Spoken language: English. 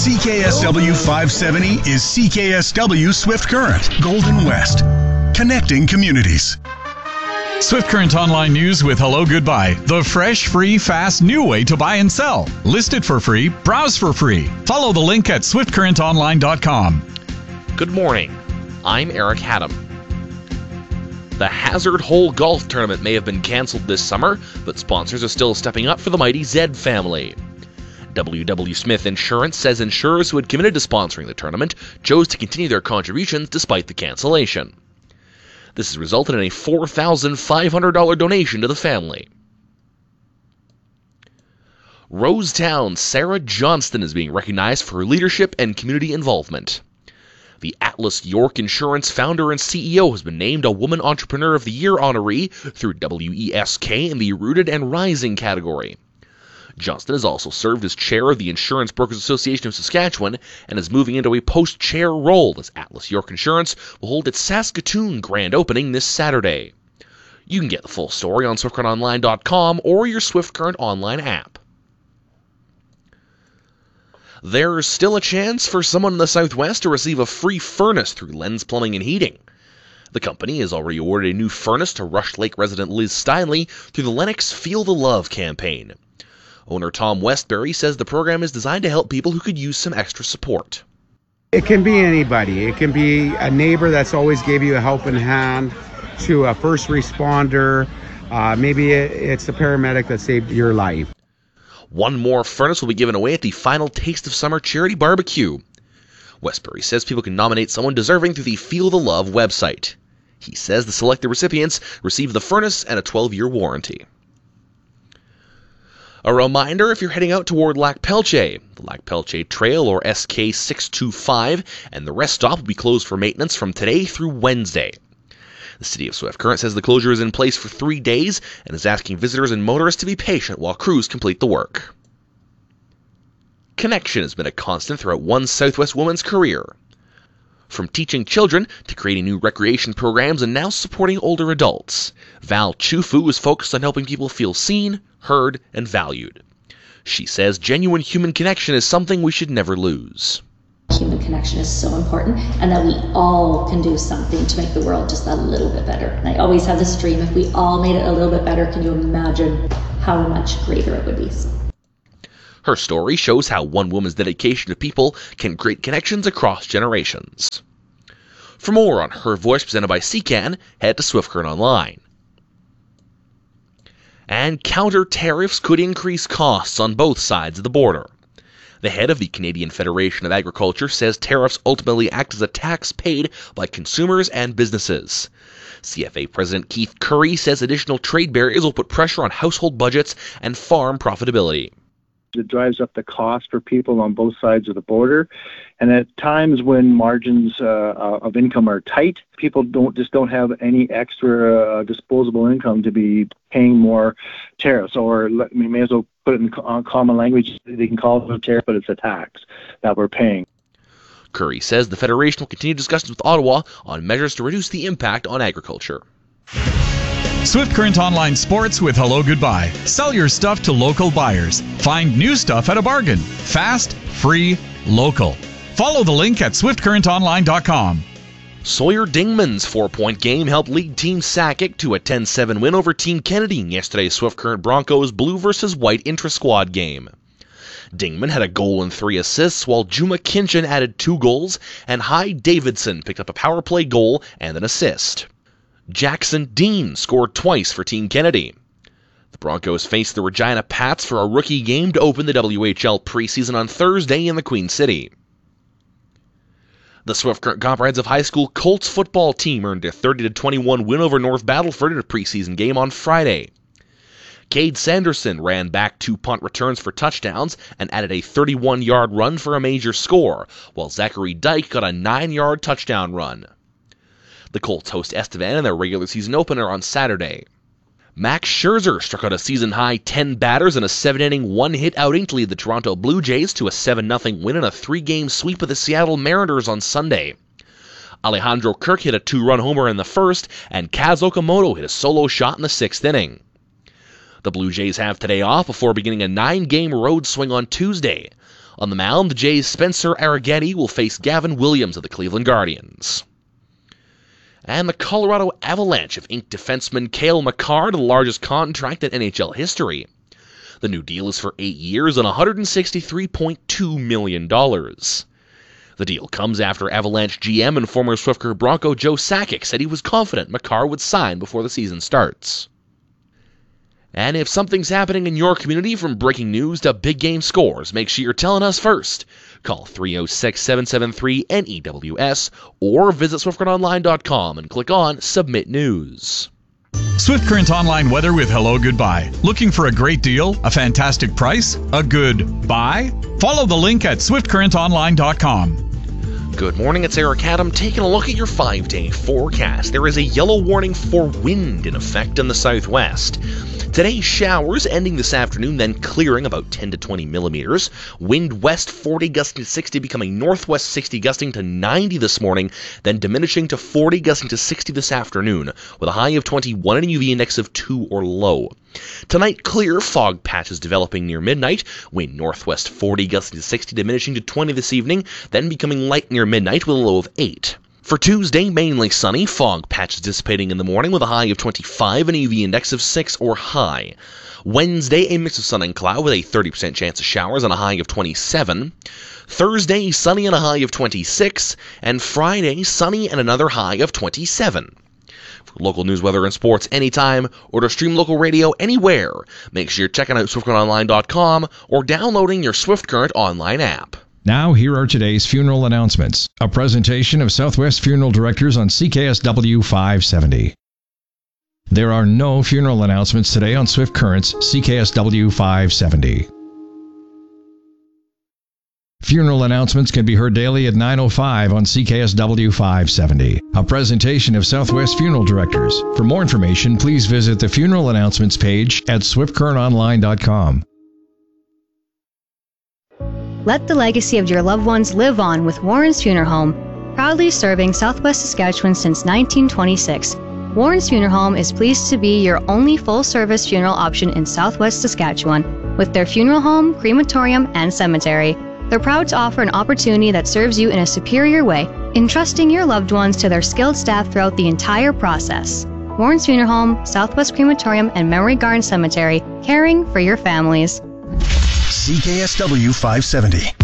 CKSW 570 is CKSW Swift Current, Golden West. Connecting communities. Swift Current Online News with Hello Goodbye. The fresh, free, fast, new way to buy and sell. List it for free. Browse for free. Follow the link at swiftcurrentonline.com. Good morning. I'm Eric Haddam. The Hazard Hole Golf Tournament may have been canceled this summer, but sponsors are still stepping up for the mighty Zed family. W.W. Smith Insurance says insurers who had committed to sponsoring the tournament chose to continue their contributions despite the cancellation. This has resulted in a $4,500 donation to the family. Rosetown's Sarah Johnston is being recognized for her leadership and community involvement. The Atlas York Insurance founder and CEO has been named a Woman Entrepreneur of the Year honoree through WESK in the Rooted and Rising category. Johnston has also served as chair of the Insurance Brokers Association of Saskatchewan and is moving into a post-chair role as Atlas York Insurance will hold its Saskatoon grand opening this Saturday. You can get the full story on SwiftCurrentOnline.com or your Swift Current Online app. There's still a chance for someone in the Southwest to receive a free furnace through Lens Plumbing and Heating. The company has already awarded a new furnace to Rush Lake resident Liz Steinley through the Lennox Feel the Love campaign. Owner Tom Westbury says the program is designed to help people who could use some extra support. It can be anybody. It can be a neighbor that's always gave you a helping hand, to a first responder. Maybe it's a paramedic that saved your life. One more furnace will be given away at the final Taste of Summer charity barbecue. Westbury says people can nominate someone deserving through the Feel the Love website. He says the selected recipients receive the furnace and a 12-year warranty. A reminder if you're heading out toward Lac Pelche, the Lac Pelche Trail, or SK625, and the rest stop will be closed for maintenance from today through Wednesday. The City of Swift Current says the closure is in place for 3 days and is asking visitors and motorists to be patient while crews complete the work. Connection has been a constant throughout one Southwest woman's career. From teaching children to creating new recreation programs and now supporting older adults, Val Chufu is focused on helping people feel seen, heard, and valued. She says genuine human connection is something we should never lose. Human connection is so important, and that we all can do something to make the world just a little bit better. And I always have this dream, if we all made it a little bit better, can you imagine how much greater it would be? Her story shows how one woman's dedication to people can create connections across generations. For more on Her Voice presented by CCAN, head to Swift Current Online. And counter tariffs could increase costs on both sides of the border. The head of the Canadian Federation of Agriculture says tariffs ultimately act as a tax paid by consumers and businesses. CFA President Keith Curry says additional trade barriers will put pressure on household budgets and farm profitability. It drives up the cost for people on both sides of the border. And at times when margins of income are tight, people don't have any extra disposable income to be paying more tariffs. Or we may as well put it in common language. They can call it a tariff, but it's a tax that we're paying. Curry says the Federation will continue discussions with Ottawa on measures to reduce the impact on agriculture. Swift Current Online Sports with Hello Goodbye. Sell your stuff to local buyers. Find new stuff at a bargain. Fast, free, local. Follow the link at swiftcurrentonline.com. Sawyer Dingman's 4-point game helped lead Team Sakic to a 10-7 win over Team Kennedy in yesterday's Swift Current Broncos blue versus white intra-squad game. Dingman had a goal and 3 assists, while Juma Kinchin added 2 goals, and Hyde Davidson picked up a power play goal and an assist. Jackson Dean scored twice for Team Kennedy. The Broncos faced the Regina Pats for a rookie game to open the WHL preseason on Thursday in the Queen City. The Swift Current Comprehensive High School Colts football team earned a 30-21 win over North Battleford in a preseason game on Friday. Cade Sanderson ran back 2 punt returns for touchdowns and added a 31-yard run for a major score, while Zachary Dyke got a 9-yard touchdown run. The Colts host Estevan in their regular season opener on Saturday. Max Scherzer struck out a season-high 10 batters in a 7-inning one-hit outing to lead the Toronto Blue Jays to a 7-0 win in a 3-game sweep of the Seattle Mariners on Sunday. Alejandro Kirk hit a 2-run homer in the first, and Kaz Okamoto hit a solo shot in the 6th inning. The Blue Jays have today off before beginning a 9-game road swing on Tuesday. On the mound, the Jays' Spencer Arrighetti will face Gavin Williams of the Cleveland Guardians. And the Colorado Avalanche have inked defenseman Cale Makar to the largest contract in NHL history. The new deal is for 8 years and $163.2 million. The deal comes after Avalanche GM and former Swift Current Bronco Joe Sakic said he was confident Makar would sign before the season starts. And if something's happening in your community, from breaking news to big game scores, make sure you're telling us first. Call 306-773-NEWS or visit SwiftCurrentOnline.com and click on Submit News. Swift Current Online weather with Hello Goodbye. Looking for a great deal, a fantastic price, a good buy? Follow the link at SwiftCurrentOnline.com. Good morning, it's Eric Adam taking a look at your 5-day forecast. There is a yellow warning for wind in effect in the southwest. Today, showers ending this afternoon, then clearing about 10 to 20 millimeters. Wind west 40 gusting to 60, becoming northwest 60 gusting to 90 this morning, then diminishing to 40 gusting to 60 this afternoon, with a high of 21 and a UV index of 2 or low. Tonight, clear, fog patches developing near midnight. Wind northwest 40 gusting to 60, diminishing to 20 this evening, then becoming light near midnight with a low of 8. For Tuesday, mainly sunny, fog patches dissipating in the morning with a high of 25 and a UV index of 6 or high. Wednesday, a mix of sun and cloud with a 30% chance of showers and a high of 27. Thursday, sunny and a high of 26. And Friday, sunny and another high of 27. For local news, weather, and sports anytime, or to stream local radio anywhere, make sure you're checking out SwiftCurrentOnline.com or downloading your Swift Current Online app. Now, here are today's funeral announcements. A presentation of Southwest Funeral Directors on CKSW 570. There are no funeral announcements today on Swift Current's CKSW 570. Funeral announcements can be heard daily at 9:05 on CKSW 570. A presentation of Southwest Funeral Directors. For more information, please visit the funeral announcements page at SwiftCurrentOnline.com. Let the legacy of your loved ones live on with Warren's Funeral Home, proudly serving Southwest Saskatchewan since 1926. Warren's Funeral Home is pleased to be your only full-service funeral option in Southwest Saskatchewan, with their funeral home, crematorium, and cemetery. They're proud to offer an opportunity that serves you in a superior way, entrusting your loved ones to their skilled staff throughout the entire process. Warren's Funeral Home, Southwest Crematorium, and Memory Garden Cemetery, caring for your families. CKSW 570.